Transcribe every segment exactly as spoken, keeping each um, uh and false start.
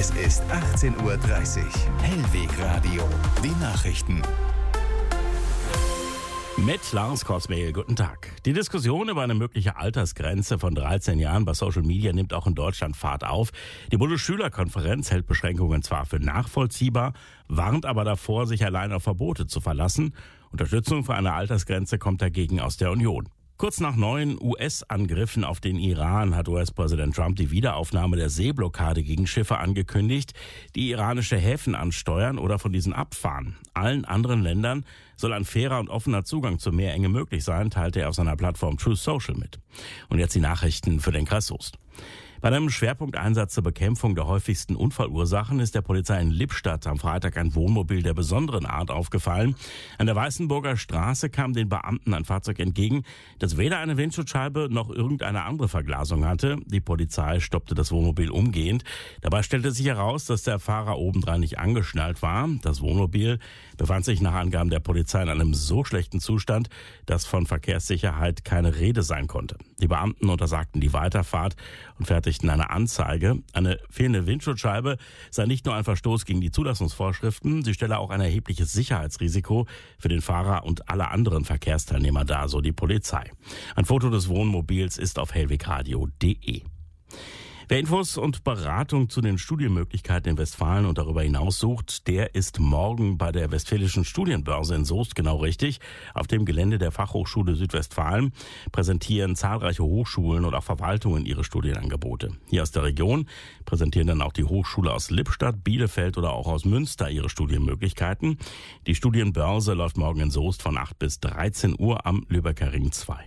Es ist achtzehn Uhr dreißig. Hellweg Radio. Die Nachrichten. Mit Lars Korsmehl, guten Tag. Die Diskussion über eine mögliche Altersgrenze von dreizehn Jahren bei Social Media nimmt auch in Deutschland Fahrt auf. Die Bundesschülerkonferenz hält Beschränkungen zwar für nachvollziehbar, warnt aber davor, sich allein auf Verbote zu verlassen. Unterstützung für eine Altersgrenze kommt dagegen aus der Union. Kurz nach neuen U S-Angriffen auf den Iran hat U S-Präsident Trump die Wiederaufnahme der Seeblockade gegen Schiffe angekündigt, die iranische Häfen ansteuern oder von diesen abfahren. Allen anderen Ländern soll ein fairer und offener Zugang zur Meerenge möglich sein, teilte er auf seiner Plattform Truth Social mit. Und jetzt die Nachrichten für den Kreis Soest. Bei einem Schwerpunkteinsatz zur Bekämpfung der häufigsten Unfallursachen ist der Polizei in Lippstadt am Freitag ein Wohnmobil der besonderen Art aufgefallen. An der Weißenburger Straße kam den Beamten ein Fahrzeug entgegen, das weder eine Windschutzscheibe noch irgendeine andere Verglasung hatte. Die Polizei stoppte das Wohnmobil umgehend. Dabei stellte sich heraus, dass der Fahrer obendrein nicht angeschnallt war. Das Wohnmobil befand sich nach Angaben der Polizei in einem so schlechten Zustand, dass von Verkehrssicherheit keine Rede sein konnte. Die Beamten untersagten die Weiterfahrt und fertigten eine Anzeige. Eine fehlende Windschutzscheibe sei nicht nur ein Verstoß gegen die Zulassungsvorschriften, sie stelle auch ein erhebliches Sicherheitsrisiko für den Fahrer und alle anderen Verkehrsteilnehmer dar, so die Polizei. Ein Foto des Wohnmobils ist auf hellwegradio punkt de. Wer Infos und Beratung zu den Studienmöglichkeiten in Westfalen und darüber hinaus sucht, der ist morgen bei der Westfälischen Studienbörse in Soest genau richtig. Auf dem Gelände der Fachhochschule Südwestfalen präsentieren zahlreiche Hochschulen und auch Verwaltungen ihre Studienangebote. Hier aus der Region präsentieren dann auch die Hochschule aus Lippstadt, Bielefeld oder auch aus Münster ihre Studienmöglichkeiten. Die Studienbörse läuft morgen in Soest von acht bis dreizehn Uhr am Lübecker Ring zwei.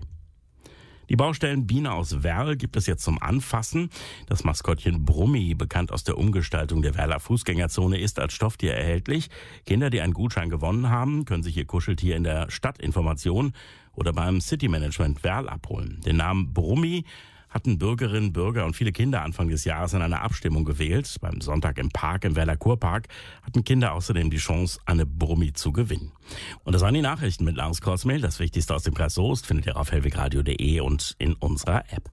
Die Baustellenbiene aus Werl gibt es jetzt zum Anfassen. Das Maskottchen Brummi, bekannt aus der Umgestaltung der Werler Fußgängerzone, ist als Stofftier erhältlich. Kinder, die einen Gutschein gewonnen haben, können sich ihr Kuscheltier in der Stadtinformation oder beim City Management Werl abholen. Den Namen Brummi hatten Bürgerinnen, Bürger und viele Kinder Anfang des Jahres in einer Abstimmung gewählt. Beim Sonntag im Park, im Werler Kurpark, hatten Kinder außerdem die Chance, eine Brummi zu gewinnen. Und das waren die Nachrichten mit Lars Korsmehl. Das Wichtigste aus dem Kreis Soest findet ihr auf hellwegradio punkt de und in unserer App.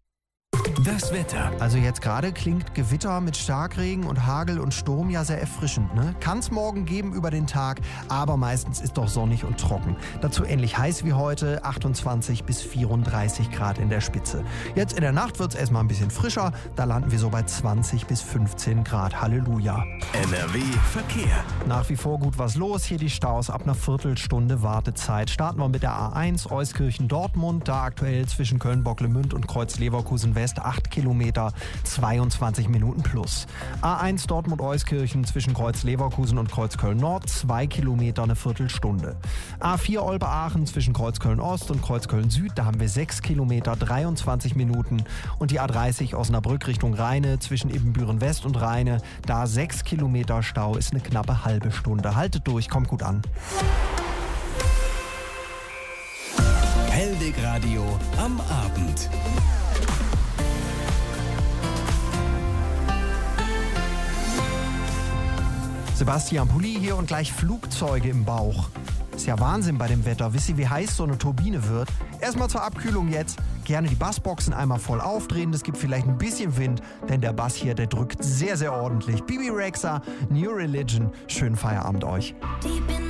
Das Wetter. Also jetzt gerade klingt Gewitter mit Starkregen und Hagel und Sturm ja sehr erfrischend, ne? Kann es morgen geben über den Tag, aber meistens ist doch sonnig und trocken. Dazu ähnlich heiß wie heute, achtundzwanzig bis vierunddreißig Grad in der Spitze. Jetzt in der Nacht wird es erstmal ein bisschen frischer, da landen wir so bei zwanzig bis fünfzehn Grad. Halleluja. N R W Verkehr. Nach wie vor gut was los, hier die Staus ab einer Viertelstunde Wartezeit. Starten wir mit der A eins Euskirchen-Dortmund, da aktuell zwischen Köln-Bocklemünd und Kreuz-Leverkusen-West acht Kilometer, zweiundzwanzig Minuten plus. A eins Dortmund-Euskirchen zwischen Kreuz-Leverkusen und Kreuzköln-Nord, zwei Kilometer, eine Viertelstunde. A vier Olpe-Aachen zwischen Kreuzköln-Ost und Kreuzköln-Süd, da haben wir sechs Kilometer, dreiundzwanzig Minuten. Und die A dreißig Osnabrück Richtung Rheine zwischen Ibbenbüren-West und Rheine, da sechs Kilometer Stau, ist eine knappe halbe Stunde. Haltet durch, kommt gut an. Hellweg Radio am Abend. Sebastian Pulli hier und gleich Flugzeuge im Bauch. Ist ja Wahnsinn bei dem Wetter. Wisst ihr, wie heiß so eine Turbine wird? Erstmal zur Abkühlung jetzt. Gerne die Bassboxen einmal voll aufdrehen. Das gibt vielleicht ein bisschen Wind, denn der Bass hier, der drückt sehr, sehr ordentlich. Bibi Rexha, New Religion. Schönen Feierabend euch.